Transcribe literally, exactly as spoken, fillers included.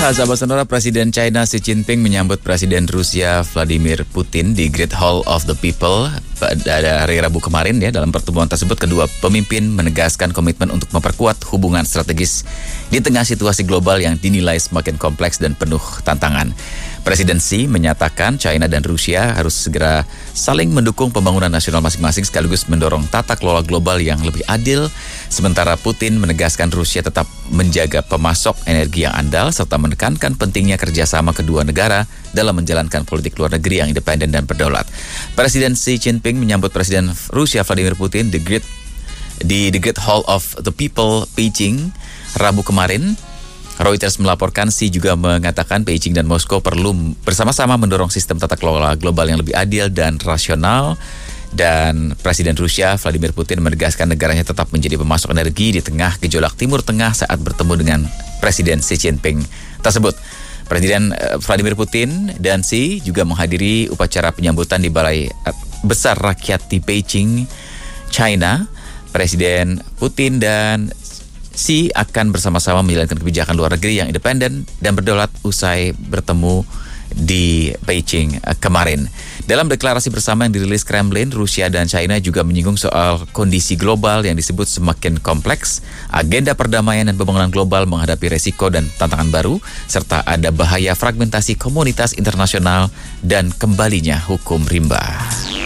Sahabat Sonora, Presiden China Xi Jinping menyambut Presiden Rusia Vladimir Putin di Great Hall of the People pada hari Rabu kemarin. Ya, dalam pertemuan tersebut, kedua pemimpin menegaskan komitmen untuk memperkuat hubungan strategis di tengah situasi global yang dinilai semakin kompleks dan penuh tantangan. Presiden Xi menyatakan China dan Rusia harus segera saling mendukung pembangunan nasional masing-masing sekaligus mendorong tata kelola global yang lebih adil. Sementara Putin menegaskan Rusia tetap menjaga pemasok energi yang andal serta menekankan pentingnya kerjasama kedua negara dalam menjalankan politik luar negeri yang independen dan berdaulat. Presiden Xi Jinping menyambut Presiden Rusia Vladimir Putin di Great, di The Great Hall of the People, Beijing, Rabu kemarin. Reuters melaporkan Xi juga mengatakan Beijing dan Moskow perlu bersama-sama mendorong sistem tata kelola global yang lebih adil dan rasional. Dan Presiden Rusia Vladimir Putin menegaskan negaranya tetap menjadi pemasok energi di tengah gejolak Timur Tengah saat bertemu dengan Presiden Xi Jinping tersebut. Presiden Vladimir Putin dan Xi juga menghadiri upacara penyambutan di Balai Besar Rakyat di Beijing, China. Presiden Putin dan Xi akan bersama-sama menjalankan kebijakan luar negeri yang independen dan berdaulat usai bertemu di Beijing kemarin. Dalam deklarasi bersama yang dirilis Kremlin, Rusia dan China juga menyinggung soal kondisi global yang disebut semakin kompleks, agenda perdamaian dan pembangunan global menghadapi resiko dan tantangan baru, serta ada bahaya fragmentasi komunitas internasional dan kembalinya hukum rimba.